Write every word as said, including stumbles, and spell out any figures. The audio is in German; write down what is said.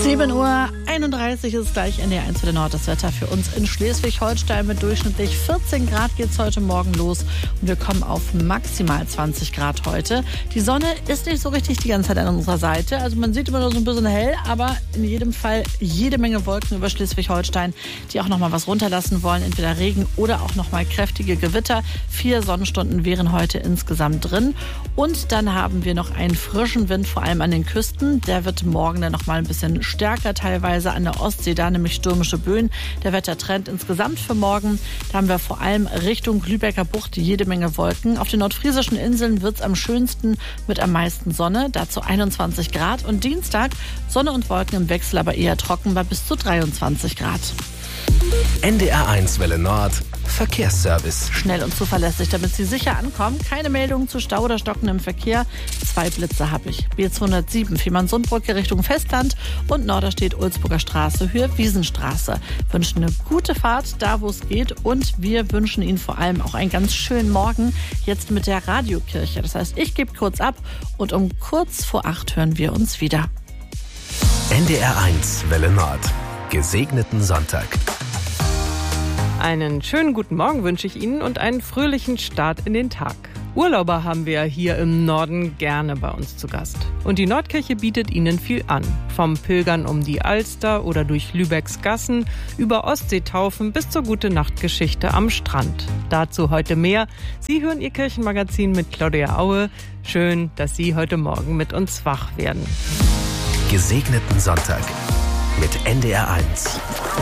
sieben Uhr einunddreißig ist gleich N D R eins für den Nord. Das Wetter für uns in Schleswig-Holstein mit durchschnittlich vierzehn Grad geht es heute Morgen los. Und wir kommen auf maximal zwanzig Grad heute. Die Sonne ist nicht so richtig die ganze Zeit an unserer Seite. Also man sieht immer nur so ein bisschen hell, aber in jedem Fall jede Menge Wolken über Schleswig-Holstein, die auch noch mal was runterlassen wollen. Entweder Regen oder auch noch mal kräftige Gewitter. Vier Sonnenstunden wären heute insgesamt drin. Und dann haben wir noch einen frischen Wind, vor allem an den Küsten. Der wird morgen dann noch mal ein bisschen stärker, teilweise an der Ostsee, da nämlich stürmische Böen. Der Wettertrend insgesamt für morgen, da haben wir vor allem Richtung Lübecker Bucht jede Menge Wolken. Auf den nordfriesischen Inseln wird es am schönsten mit am meisten Sonne, dazu einundzwanzig Grad. Und Dienstag Sonne und Wolken im Wechsel, aber eher trocken bei bis zu dreiundzwanzig Grad. N D R eins Welle Nord Verkehrsservice. Schnell und zuverlässig, damit Sie sicher ankommen. Keine Meldungen zu Stau oder Stocken im Verkehr. Zwei Blitze habe ich. B zweihundertsieben Fehmarnsundbrücke Richtung Festland und Norderstedt-Ulzburger Straße, Höhe Wiesenstraße. Wünschen eine gute Fahrt, da wo es geht. Und wir wünschen Ihnen vor allem auch einen ganz schönen Morgen. Jetzt mit der Radiokirche. Das heißt, ich gebe kurz ab und um kurz vor acht hören wir uns wieder. N D R eins Welle Nord. Gesegneten Sonntag. Einen schönen guten Morgen wünsche ich Ihnen und einen fröhlichen Start in den Tag. Urlauber haben wir hier im Norden gerne bei uns zu Gast. Und die Nordkirche bietet ihnen viel an. Vom Pilgern um die Alster oder durch Lübecks Gassen, über Ostseetaufen bis zur Gute-Nacht-Geschichte am Strand. Dazu heute mehr. Sie hören Ihr Kirchenmagazin mit Claudia Aue. Schön, dass Sie heute Morgen mit uns wach werden. Gesegneten Sonntag mit N D R eins.